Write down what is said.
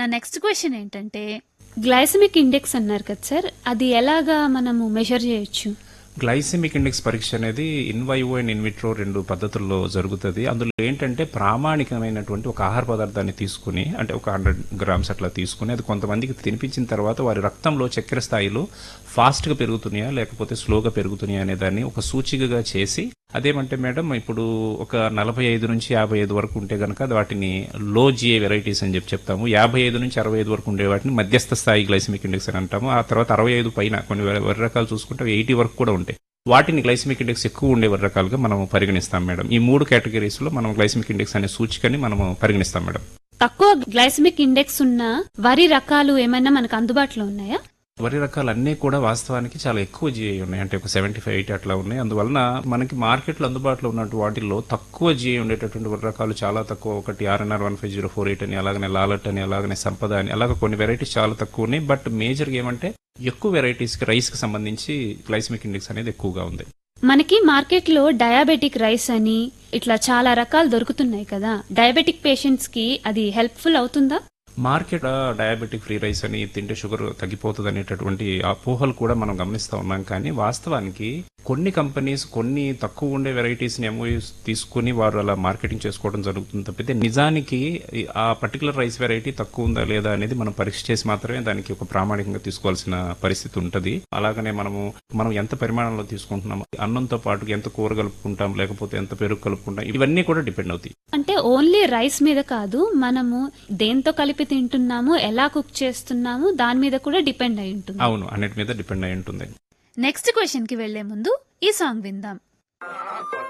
నా next question ఏంటంటే, glycemic index అన్నారు కదా సార్, అది ఎలాగా మనము మెజర్ చేయొచ్చు? గ్లైసెమిక్ ఇండెక్స్ పరీక్ష అనేది in vivo and in vitro 2 పద్ధతుల్లో జరుగుతుంది. అందులో ఏంటంటే ప్రామాణికమైనటువంటి ఒక ఆహార పదార్థాన్ని తీసుకుని, అంటే ఒక 100 గ్రామ్స్ అట్లా తీసుకుని అది కొంతమందికి తినిపించిన తర్వాత వారి రక్తంలో చక్కెర స్థాయిలు ఫాస్ట్గా పెరుగుతున్నాయా లేకపోతే స్లోగా పెరుగుతున్నాయా అనే దాన్ని ఒక సూచికగా చేసి, అదేమంటే మేడం ఇప్పుడు ఒక 45 నుంచి 55 వరకు ఉంటే కనుక వాటిని లో జిఏ వెరైటీస్ అని చెప్తాము. 55 నుంచి 65 వరకు ఉండే వాటిని మధ్యస్థ స్థాయి గ్లైసెమిక్ ఇండెక్స్ అని అంటాము. ఆ తర్వాత 65 పైన కొన్ని వరి రకాలు చూసుకుంటే 80 వరకు కూడా ఉంటాయి. వాటిని గ్లైసెమిక్ ఇండెక్స్ ఎక్కువ ఉండే వరి రకాలుగా మనం పరిగణిస్తాం మేడం. ఈ 3 కేటగిరీస్ లో మనం గ్లైసెమిక్ ఇండెక్స్ అనే సూచికని మనం పరిగణిస్తాం మేడం. తక్కువ గ్లైసెమిక్ ఇండెక్స్ ఉన్న వరి రకాలు ఏమైనా మనకు అందుబాటులో ఉన్నాయా? వరి రకాలు అన్నీ కూడా వాస్తవానికి చాలా ఎక్కువ జిఐ ఉన్నాయి, అంటే ఒక 75-80 అట్లా ఉన్నాయి. అందువలన మనకి మార్కెట్లో అందుబాటులో ఉన్నటువంటి వాటిల్లో తక్కువ జిఐ ఉండేటటువంటి వరి రకాలు చాలా తక్కువ. ఒకటి ఆర్ఎన్ఆర్ 15048 అని, అలాగనే లాలట్ అని, అలాగనే సంపద అని, అలాగ కొన్ని వెరైటీస్ చాలా తక్కువ ఉన్నాయి. బట్ మేజర్గా ఏమంటే ఎక్కువ వెరైటీస్కి రైస్కి సంబంధించి గ్లైసెమిక్ ఇండెక్స్ అనేది ఎక్కువగా ఉంది. మనకి మార్కెట్లో డయాబెటిక్ రైస్ అని ఇట్లా చాలా రకాలు దొరుకుతున్నాయి కదా, డయాబెటిక్ పేషెంట్స్ కి అది హెల్ప్ఫుల్ అవుతుందా? మార్కెట్ డయాబెటిక్ ఫ్రీ రైస్ అని తింటే షుగర్ తగ్గిపోతుంది అనేటటువంటి అపోహలు కూడా మనం గమనిస్తూ ఉన్నాం. కానీ వాస్తవానికి కొన్ని కంపెనీస్ కొన్ని తక్కువ ఉండే వెరైటీస్ని ఎంఓయూస్ తీసుకుని వారు అలా మార్కెటింగ్ చేసుకోవడం జరుగుతుంది తప్పితే నిజానికి ఆ పర్టికులర్ రైస్ వెరైటీ తక్కువ ఉందా లేదా అనేది మనం పరీక్ష చేసి మాత్రమే దానికి ఒక ప్రామాణికంగా తీసుకోవాల్సిన పరిస్థితి ఉంటుంది. అలాగనే మనం ఎంత పరిమాణంలో తీసుకుంటున్నాం, అన్నంతో పాటు ఎంత కూర కలుపుకుంటాం, లేకపోతే ఎంత పెరుగు కలుపుకుంటాం, ఇవన్నీ కూడా డిపెండ్ అవుతాయి. అంటే ఓన్లీ రైస్ మీద కాదు, మనము దేంతో కలిపి తింటున్నాము, ఎలా కుక్ చేస్తున్నాము, దాని మీద కూడా డిపెండ్ అయి ఉంటుంది. అవును, అన్నిటి మీద డిపెండ్ అయి ఉంటుంది. నెక్స్ట్ క్వశ్చన్ కి వెళ్లే ముందు ఈ సాంగ్ విందాం.